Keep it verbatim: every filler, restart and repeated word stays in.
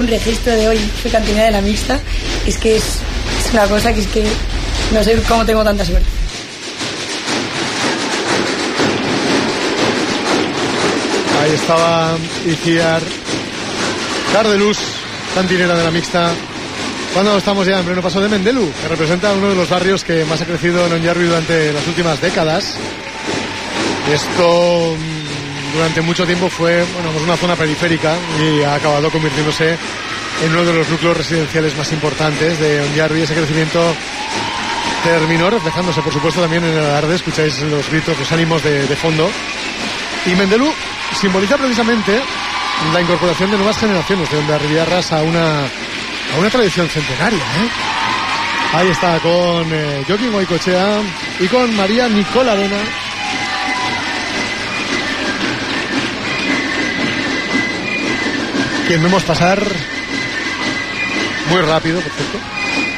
registro de hoy, soy cantinera de la mixta. Es que es, es una cosa que es que no sé cómo tengo tanta suerte. Ahí estaba Iciar Cardelús, cantinera de la mixta. Cuando estamos ya en pleno paso de Mendelu, que representa uno de los barrios que más ha crecido en Ondarribia durante las últimas décadas. Esto durante mucho tiempo fue bueno, pues una zona periférica y ha acabado convirtiéndose en uno de los núcleos residenciales más importantes de Ondarribia. Ese crecimiento terminó reflejándose, por supuesto, también en el alarde. Escucháis los gritos, los ánimos de, de fondo. Y Mendelu simboliza precisamente la incorporación de nuevas generaciones de ondarribiarras a una, a una tradición centenaria, ¿eh? Ahí está con eh, Joaquín Goicoechea y con María Nicola Arena. Quien vemos pasar muy rápido, por cierto.